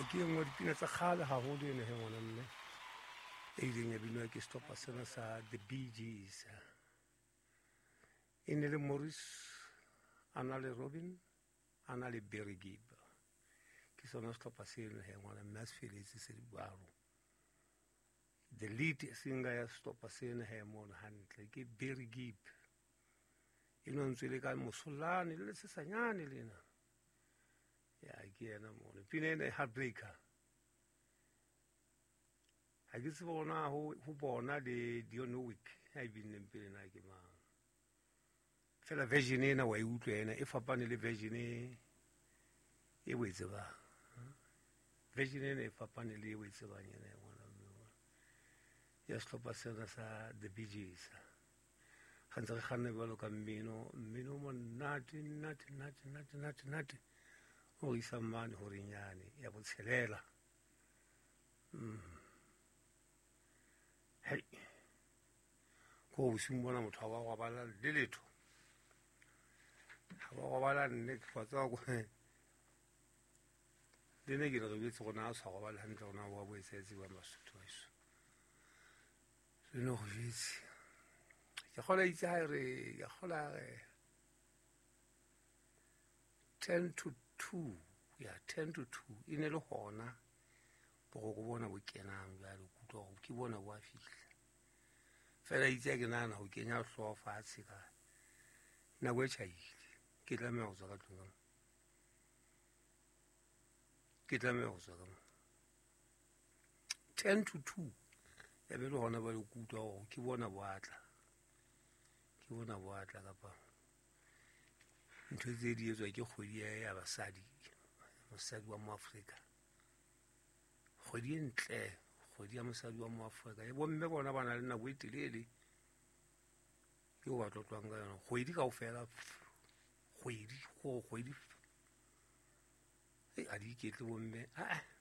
ke engwe dipina tsa kgale haholo ene he ngwana mme e ileng ya binwa ke setlhopha sena sa the Bee Gees. E ne le Morris, a na le Robin, a na le Barry Gibb. Ke sona setlhopha seno he ngwana mme a se feletse se di buaro. The lead singer ya setlhopha seno he mona hantle ke Barry Gibb. E nontswe le ka mosolane le sesanyane lena. Ya ke yena mona pina ena Heartbreaker. Ha ke se bona ho bona le Dionne Warwick ha e bineng pele na ke mang. Fela version ena wa e utlwa ena e fapane le version e wetse ba. Version ena e fapane le e wetse ba nyana ngwana mme. Ya setlhopha sena sa the Bee Gees. Ga ntse re ganne bjalo ka mmino monate nate o isa mane hore nyane ya botshelela. Hey, ko o simbona motho a ba go bala le letho. Ha ba go bala nne ke fatsa go le ne ke re betse gona a sa go bala hantle gona wa boetsetse wa Basotho wa iso. Se no go jitse. Ke gola itse ha re ya gola 10 to 2 ya 10 to 2 ine le hona go bona bo kenang ba le kutlo ke bona bo a fihla fela itse ke nana go kenya hlo fatshe ka na go tšhaile ke tla me go tsaka tlong ke tla me go tsaka 10 to 2 ya be le hona ba le kutlo ke bona bo atla ka pa ntho tse di etswa ke kgwedi ya basadi mosadi wa Moafrika kgwedi e ntle kgwedi ya mosadi wa Moafrika e bomme bona ba na le nako e telele ke o ba tlotlwang ka yona kgwedi kaofela kgwedi e a di iketle bomme